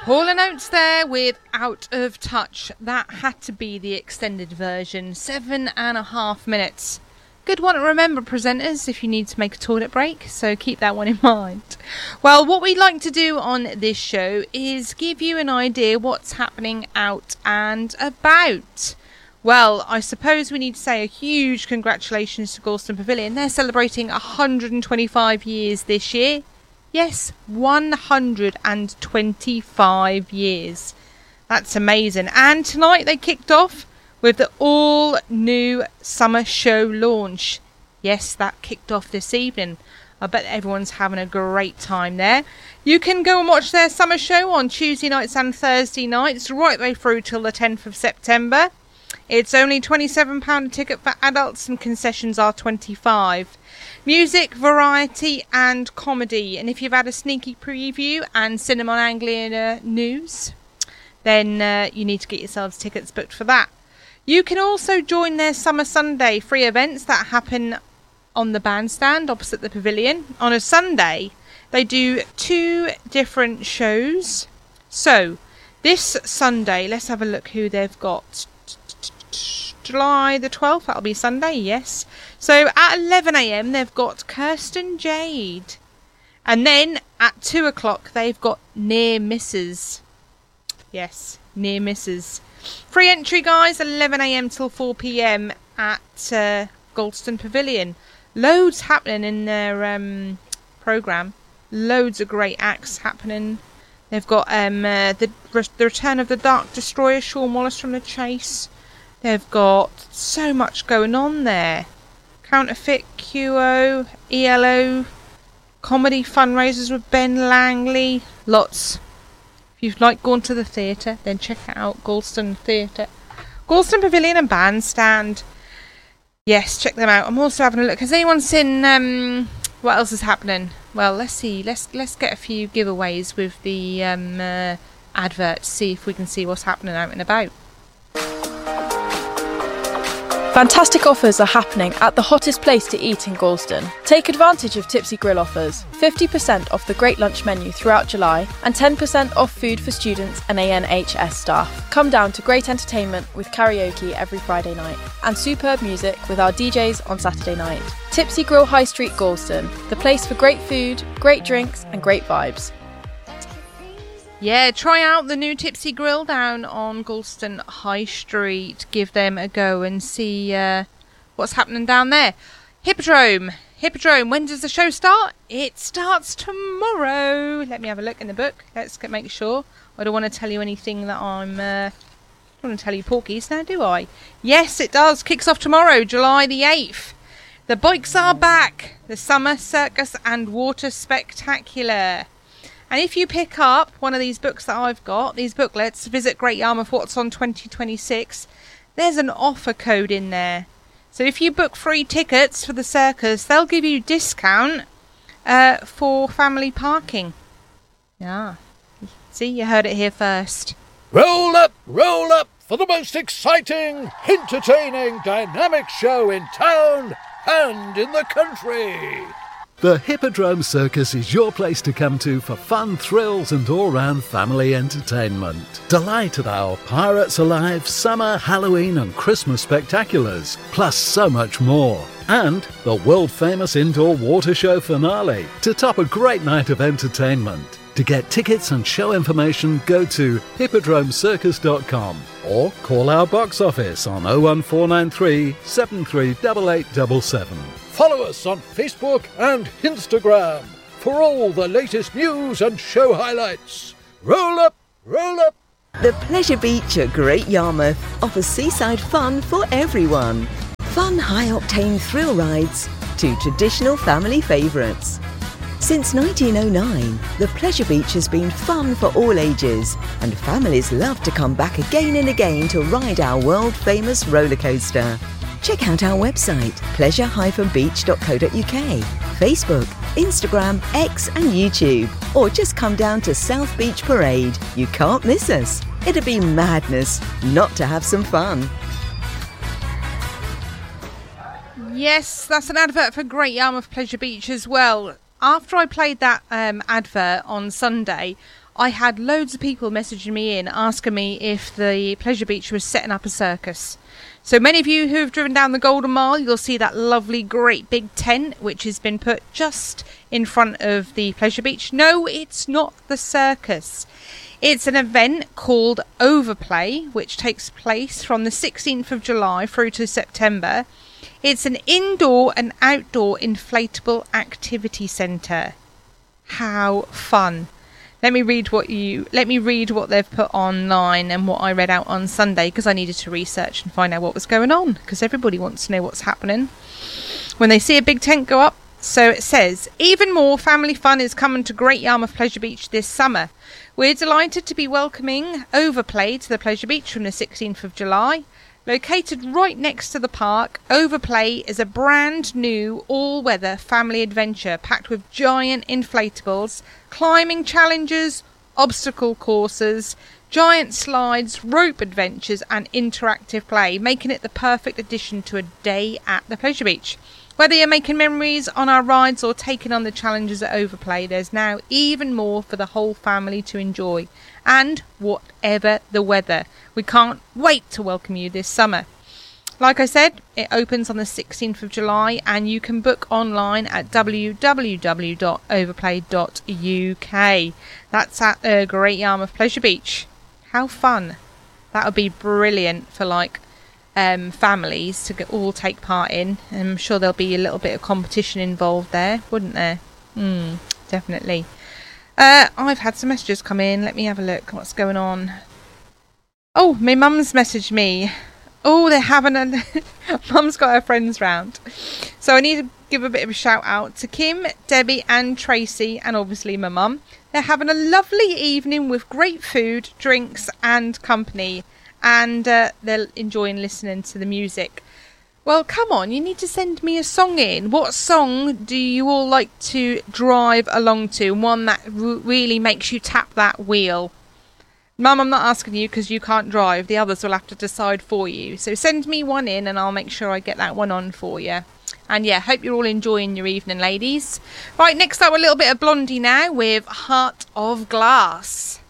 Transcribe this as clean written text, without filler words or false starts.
Hall & Oates there with Out of Touch. That had to be the extended version, 7.5 minutes. Good one to remember, presenters, if you need to make a toilet break, so keep that one in mind. Well, what we'd like to do on this show is give you an idea what's happening out and about. Well, I suppose we need to say a huge congratulations to Gorleston Pavilion. They're celebrating 125 years this year. Yes, 125 years. That's amazing. And tonight they kicked off with the all-new summer show launch. Yes, that kicked off this evening. I bet everyone's having a great time there. You can go and watch their summer show on Tuesday nights and Thursday nights, right the way through till the 10th of September. It's only £27 a ticket for adults and concessions are £25. Music, variety and comedy. And if you've had a sneaky preview and Cinema Anglia news, then you need to get yourselves tickets booked for that. You can also join their Summer Sunday free events that happen on the bandstand opposite the pavilion. On a Sunday, they do 2 different shows. So, this Sunday, let's have a look who they've got. July the 12th, that'll be Sunday, yes. So at 11 a.m. they've got Kirsten Jade. And then at 2 o'clock they've got Near Misses. Yes, Near Misses. Free entry, guys, 11 a.m. till 4 p.m. at Gorleston Pavilion. Loads happening in their programme. Loads of great acts happening. They've got the return of the Dark Destroyer, Sean Wallace from The Chase. They've got so much going on there. Counterfeit, QO, ELO, comedy fundraisers with Ben Langley. Lots. If you've like going to the theatre, then check out Gorleston Theatre. Gorleston Pavilion and Bandstand. Yes, check them out. I'm also having a look. Has anyone seen what else is happening? Well, let's see. Let's get a few giveaways with the advert to see if we can see what's happening out and about. Fantastic offers are happening at the hottest place to eat in Gorleston. Take advantage of Tipsy Grill offers. 50% off the great lunch menu throughout July and 10% off food for students and ANHS staff. Come down to great entertainment with karaoke every Friday night and superb music with our DJs on Saturday night. Tipsy Grill High Street Gorleston, the place for great food, great drinks and great vibes. Yeah, try out the new Tipsy Grill down on Gorleston High Street. Give them a go and see what's happening down there. Hippodrome, when does the show start? It starts tomorrow. Let me have a look in the book. Let's make sure. I don't want to tell you anything that I don't want to tell you porkies now, do I? Yes, it does. Kicks off tomorrow, July the 8th. The bikes are back. The Summer Circus and Water Spectacular. And if you pick up one of these books that I've got, these booklets, visit Great Yarmouth What's On 2026, there's an offer code in there. So if you book free tickets for the circus, they'll give you discount for family parking. Yeah. See, you heard it here first. Roll up for the most exciting, entertaining, dynamic show in town and in the country. The Hippodrome Circus is your place to come to for fun, thrills and all-round family entertainment. Delight at our Pirates Alive, Summer, Halloween and Christmas spectaculars, plus so much more. And the world-famous indoor water show finale to top a great night of entertainment. To get tickets and show information, go to hippodromecircus.com or call our box office on 01493 738877. Follow us on Facebook and Instagram for all the latest news and show highlights. Roll up! The Pleasure Beach at Great Yarmouth offers seaside fun for everyone. Fun high-octane thrill rides to traditional family favourites. Since 1909, the Pleasure Beach has been fun for all ages, and families love to come back again and again to ride our world-famous roller coaster. Check out our website, pleasure-beach.co.uk, Facebook, Instagram, X and YouTube. Or just come down to South Beach Parade. You can't miss us. It'd be madness not to have some fun. Yes, that's an advert for Great Yarmouth Pleasure Beach as well. After I played that advert on Sunday, I had loads of people messaging me in asking me if the Pleasure Beach was setting up a circus. So many of you who have driven down the Golden Mile, you'll see that lovely great big tent which has been put just in front of the Pleasure Beach. No, it's not the circus. It's an event called Overplay, which takes place from the 16th of July through to September. It's an indoor and outdoor inflatable activity centre. How fun. Let me read what they've put online and what I read out on Sunday, because I needed to research and find out what was going on, because everybody wants to know what's happening when they see a big tent go up. So it says, even more family fun is coming to Great Yarmouth Pleasure Beach this summer. We're delighted to be welcoming Overplay to the Pleasure Beach from the 16th of July. Located right next to the park, Overplay is a brand new all-weather family adventure packed with giant inflatables, climbing challenges, obstacle courses, giant slides, rope adventures and interactive play, making it the perfect addition to a day at the Pleasure Beach. Whether you're making memories on our rides or taking on the challenges at Overplay, there's now even more for the whole family to enjoy. And whatever the weather, we can't wait to welcome you this summer. Like I said, it opens on the 16th of July and you can book online at www.overplay.uk. That's at Great Yarmouth Pleasure Beach. How fun. That would be brilliant for families to all take part in. I'm sure there'll be a little bit of competition involved there, wouldn't there? Definitely. I've had some messages come in. Let me have a look what's going on. Oh, my mum's messaged me. Oh, they're having a... Mum's got her friends round. So I need to give a bit of a shout out to Kim, Debbie and Tracy, and obviously my mum. They're having a lovely evening with great food, drinks and company. And they're enjoying listening to the music. Well, come on, you need to send me a song in. What song do you all like to drive along to? One that really makes you tap that wheel. Mum, I'm not asking you because you can't drive. The others will have to decide for you. So send me one in and I'll make sure I get that one on for you. And yeah, hope you're all enjoying your evening, ladies. Right, next up a little bit of Blondie now with Heart of Glass.